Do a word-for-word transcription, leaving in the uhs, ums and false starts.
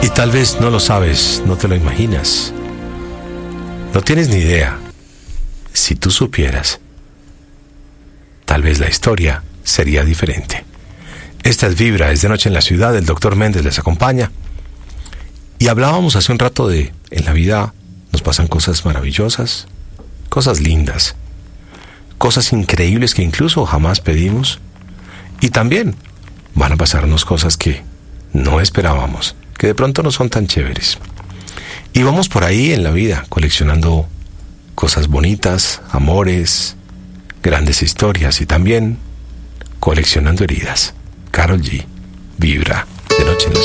Y tal vez no lo sabes, no te lo imaginas. No tienes ni idea. Si tú supieras, tal vez la historia sería diferente. Esta es Vibra, es de noche en la ciudad, el doctor Méndez les acompaña. Y hablábamos hace un rato de, en la vida nos pasan cosas maravillosas, cosas lindas, cosas increíbles que incluso jamás pedimos. Y también van a pasarnos cosas que no esperábamos, que de pronto no son tan chéveres. Y vamos por ahí en la vida, coleccionando cosas bonitas, amores, grandes historias y también coleccionando heridas. Karol G, Vibra, de noche en la ciudad.